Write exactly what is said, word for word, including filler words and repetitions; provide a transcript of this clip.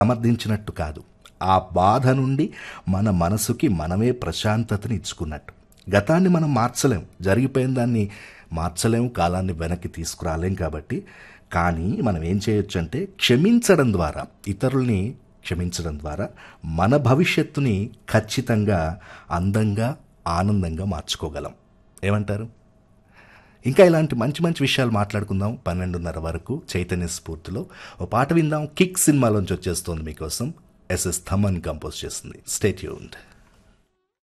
సమర్థించినట్టు కాదు. ఆ బాధ నుండి మన మనసుకి మనమే ప్రశాంతతని ఇచ్చుకున్నట్టు. గతాన్ని మనం మార్చలేం, జరిగిపోయిన దాన్ని మార్చలేం, కాలాన్ని వెనక్కి తీసుకురాలేం కాబట్టి. కానీ మనం ఏం చేయొచ్చు అంటే క్షమించడం ద్వారా, ఇతరుల్ని క్షమించడం ద్వారా మన భవిష్యత్తుని ఖచ్చితంగా అందంగా ఆనందంగా మార్చుకోగలం. ఏమంటారు? ఇంకా ఇలాంటి మంచి మంచి విషయాలు మాట్లాడుకుందాం పన్నెండున్నర వరకు చైతన్య స్ఫూర్తిలో. ఓ పాట విందాం, కిక్ సినిమాలోంచి వచ్చేస్తోంది మీకోసం. ఎస్ఎస్ థమన్ కంపోజ్ చేస్తుంది. Stay tuned.